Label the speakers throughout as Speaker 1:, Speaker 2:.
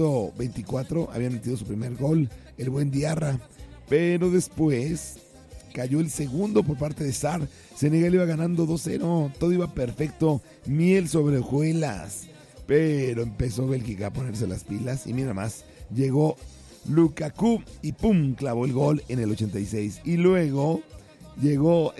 Speaker 1: minuto 24 habían metido su primer gol, el buen Diarra, pero después cayó el segundo por parte de Sarr. Senegal iba ganando 2-0, todo iba perfecto, miel sobre hojuelas, pero empezó Bélgica a ponerse las pilas y mira más, llegó Lukaku y pum, clavó el gol en el 86 y luego llegó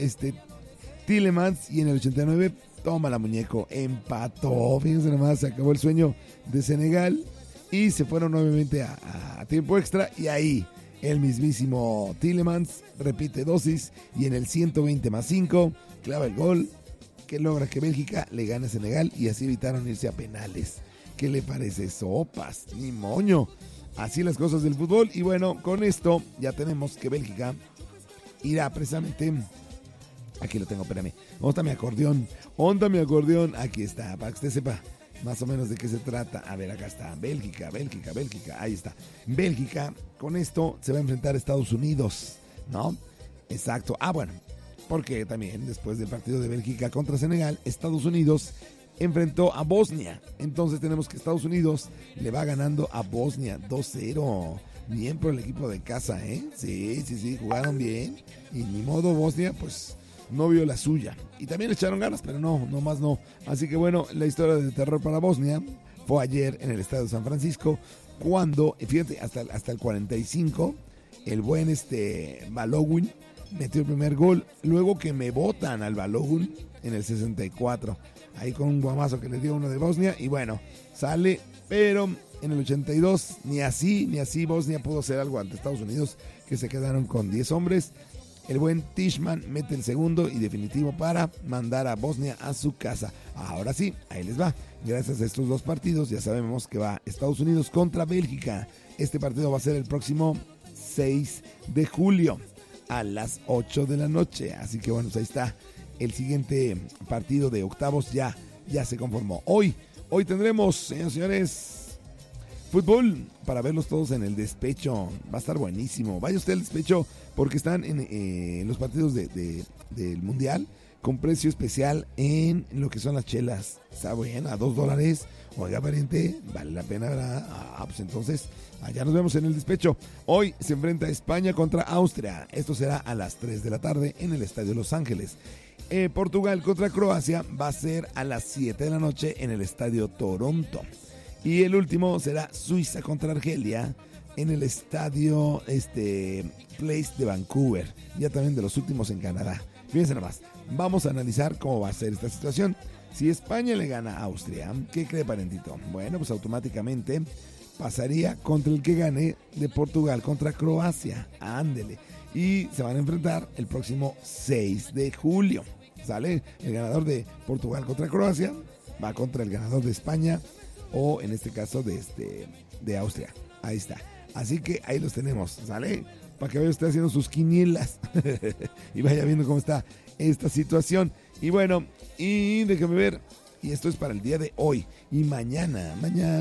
Speaker 1: Tielemans y en el 89 toma la muñeco, empató, fíjense nomás, se acabó el sueño de Senegal y se fueron nuevamente a tiempo extra y ahí el mismísimo Tielemans repite dosis y en el 120+5 clava el gol que logra que Bélgica le gane a Senegal y así evitaron irse a penales. ¿Qué le parece? Sopas, ni moño. Así las cosas del fútbol y bueno, con esto ya tenemos que Bélgica irá precisamente... Aquí lo tengo, espérame. ¿Dónde está mi acordeón? Aquí está, para que usted sepa más o menos de qué se trata. A ver, acá está. Bélgica. Ahí está. Bélgica, con esto se va a enfrentar a Estados Unidos, ¿no? Exacto. Bueno, porque también después del partido de Bélgica contra Senegal, Estados Unidos enfrentó a Bosnia. Entonces tenemos que Estados Unidos le va ganando a Bosnia 2-0. Bien por el equipo de casa, ¿eh? Sí, jugaron bien. Y ni modo Bosnia, pues... no vio la suya. Y también le echaron ganas, pero no más no. Así que bueno, la historia de terror para Bosnia fue ayer en el estadio de San Francisco, cuando, fíjate, hasta el 45, el buen Balogun metió el primer gol, luego que me botan al Balogun en el 64, ahí con un guamazo que le dio uno de Bosnia, y bueno, sale, pero en el 82, ni así Bosnia pudo hacer algo ante Estados Unidos, que se quedaron con 10 hombres. El buen Tishman mete el segundo y definitivo para mandar a Bosnia a su casa. Ahora sí, ahí les va. Gracias a estos dos partidos ya sabemos que va Estados Unidos contra Bélgica. Este partido va a ser el próximo 6 de julio a las 8 de la noche. Así que bueno, pues ahí está. El siguiente partido de octavos ya se conformó. Hoy tendremos, señores y señores, fútbol para verlos todos en el despecho. Va a estar buenísimo. Vaya usted al despecho porque están en los partidos del Mundial con precio especial en lo que son las chelas. Está bueno, a $2. Oiga, pariente, vale la pena, ¿verdad? Pues entonces, allá nos vemos en el despecho. Hoy se enfrenta España contra Austria. Esto será a las 3 de la tarde en el Estadio Los Ángeles. Portugal contra Croacia va a ser a las 7 de la noche en el Estadio Toronto. Y el último será Suiza contra Argelia en el estadio Place de Vancouver, ya también de los últimos en Canadá. Fíjense nomás, vamos a analizar cómo va a ser esta situación. Si España le gana a Austria, ¿qué cree, parentito? Bueno, pues automáticamente pasaría contra el que gane de Portugal contra Croacia. Ándele. Y se van a enfrentar el próximo 6 de julio. ¿Sale? El ganador de Portugal contra Croacia va contra el ganador de España o en este caso de Austria. Ahí está. Así que ahí los tenemos, ¿sale? Para que vaya usted haciendo sus quinielas y vaya viendo cómo está esta situación. Y bueno, y déjame ver, y esto es para el día de hoy. Y mañana,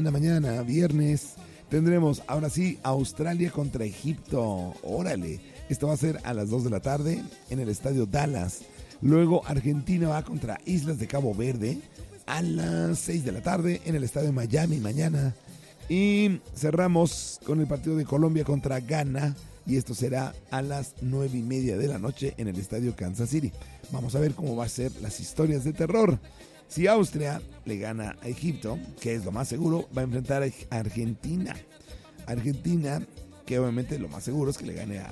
Speaker 1: viernes, tendremos ahora sí Australia contra Egipto. Órale, esto va a ser a las 2 de la tarde en el estadio Dallas. Luego Argentina va contra Islas de Cabo Verde a las 6 de la tarde en el estadio Miami mañana. Y cerramos con el partido de Colombia contra Ghana. Y esto será a las 9:30 de la noche en el estadio Kansas City. Vamos a ver cómo va a ser las historias de terror. Si Austria le gana a Egipto, que es lo más seguro, va a enfrentar a Argentina. Argentina, que obviamente lo más seguro es que le gane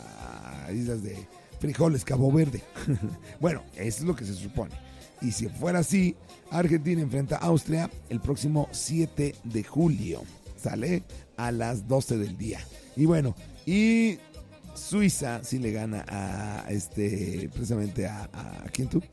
Speaker 1: a Islas de Frijoles, Cabo Verde. Bueno, eso es lo que se supone. Y si fuera así, Argentina enfrenta a Austria el próximo 7 de julio. Sale a las 12 del día. Y bueno, y Suiza si le gana a precisamente a ¿quién tú?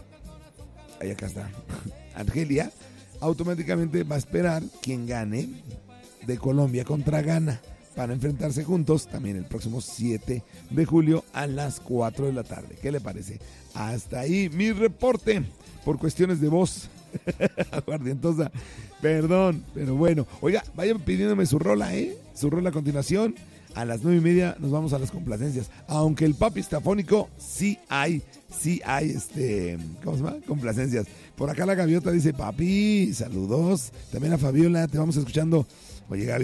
Speaker 1: Ahí acá está. Argelia, automáticamente va a esperar quien gane de Colombia contra Ghana para enfrentarse juntos también el próximo 7 de julio a las 4 de la tarde. ¿Qué le parece? Hasta ahí mi reporte por cuestiones de voz aguardientosa. Perdón, pero bueno. Oiga, vayan pidiéndome su rola, su rola a continuación. A las 9:30 nos vamos a las complacencias. Aunque el papi está afónico, sí hay, ¿cómo se llama? Complacencias. Por acá la gaviota dice, papi, saludos. También a Fabiola, te vamos escuchando. Oye, Gaby.